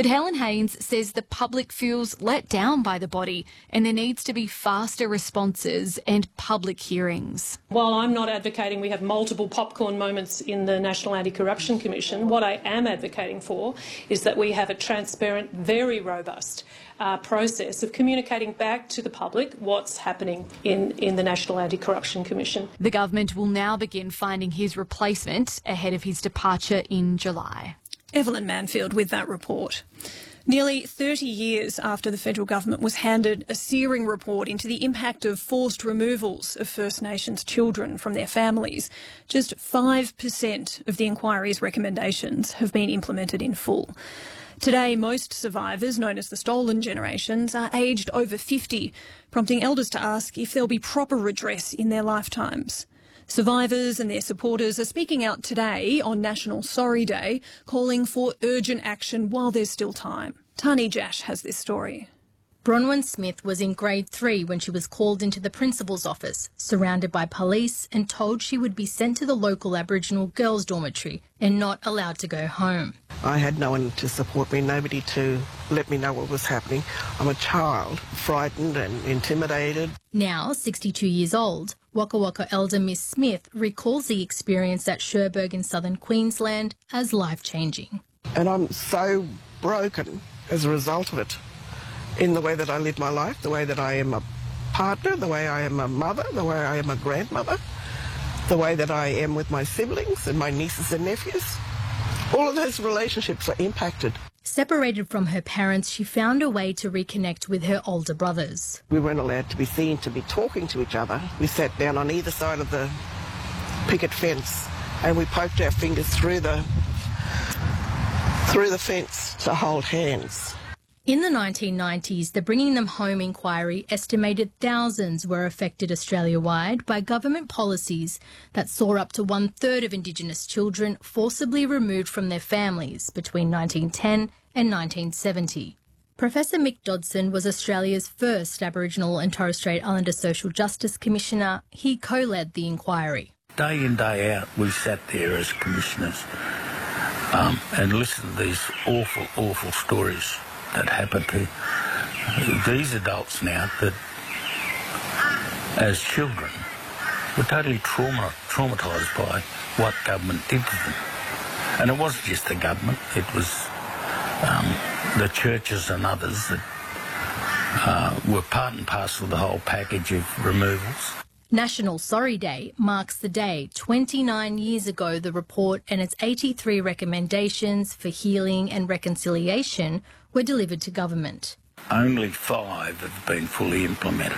But Helen Haynes says the public feels let down by the body and there needs to be faster responses and public hearings. While I'm not advocating we have multiple popcorn moments in the National Anti-Corruption Commission, what I am advocating for is that we have a transparent, very robust process of communicating back to the public what's happening in the National Anti-Corruption Commission. The government will now begin finding his replacement ahead of his departure in July. Evelyn Manfield with that report. Nearly 30 years after the federal government was handed a searing report into the impact of forced removals of First Nations children from their families, just 5% of the inquiry's recommendations have been implemented in full. Today, most survivors, known as the stolen generations, are aged over 50, prompting elders to ask if there'll be proper redress in their lifetimes. Survivors and their supporters are speaking out today on National Sorry Day, calling for urgent action while there's still time. Tani Jash has this story. Bronwyn Smith was in grade 3 when she was called into the principal's office, surrounded by police and told she would be sent to the local Aboriginal girls' dormitory and not allowed to go home. I had no one to support me, nobody to let me know what was happening. I'm a child, frightened and intimidated. Now, 62 years old, Waka Waka elder Miss Smith recalls the experience at Cherbourg in southern Queensland as life-changing. And I'm so broken as a result of it, in the way that I live my life, the way that I am a partner, the way I am a mother, the way I am a grandmother, the way that I am with my siblings and my nieces and nephews. All of those relationships are impacted. Separated from her parents, she found a way to reconnect with her older brothers. We weren't allowed to be seen to be talking to each other. We sat down on either side of the picket fence and we poked our fingers through the fence to hold hands. In the 1990s, the Bringing Them Home inquiry estimated thousands were affected Australia-wide by government policies that saw up to 1/3 of Indigenous children forcibly removed from their families between 1910 and 1970. Professor Mick Dodson was Australia's first Aboriginal and Torres Strait Islander Social Justice Commissioner. He co-led the inquiry. Day in, day out, we sat there as commissioners and listened to these awful, awful stories that happened to these adults now that, as children, were totally traumatised by what government did to them. And it wasn't just the government, it was the churches and others that were part and parcel of the whole package of removals. National Sorry Day marks the day 29 years ago the report and its 83 recommendations for healing and reconciliation were delivered to government. Only 5 have been fully implemented.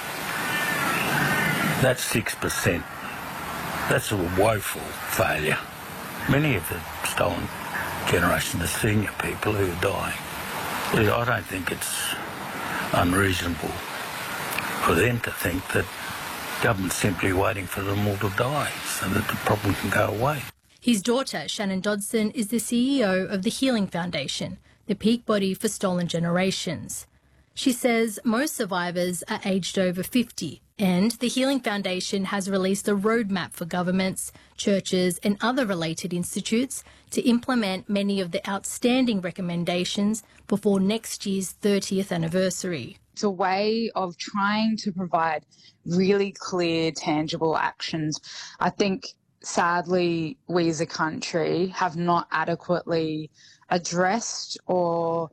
That's 6%. That's a woeful failure. Many of the stolen generation, the senior people who are dying, I don't think it's unreasonable for them to think that government's simply waiting for them all to die so that the problem can go away. His daughter, Shannon Dodson, is the CEO of the Healing Foundation, the peak body for stolen generations. She says most survivors are aged over 50, and the Healing Foundation has released a roadmap for governments, churches and other related institutes to implement many of the outstanding recommendations before next year's 30th anniversary. It's a way of trying to provide really clear, tangible actions. I think, sadly, we as a country have not adequately addressed or,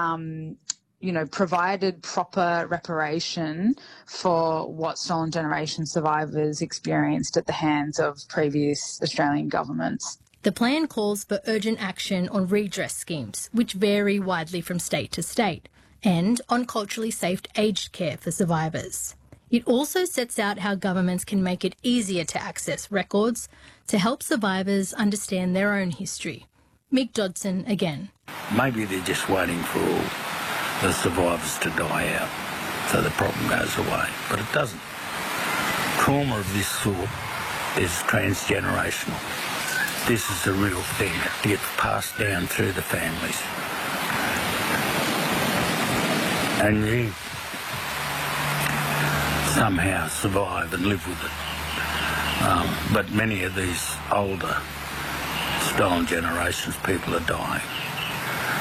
provided proper reparation for what stolen generation survivors experienced at the hands of previous Australian governments. The plan calls for urgent action on redress schemes, which vary widely from state to state, and on culturally safe aged care for survivors. It also sets out how governments can make it easier to access records to help survivors understand their own history. Mick Dodson again. Maybe they're just waiting for all the survivors to die out so the problem goes away, but it doesn't. Trauma of this sort is transgenerational. This is a real thing. It gets passed down through the families. And you somehow survive and live with it. But many of these older stolen generations, people are dying.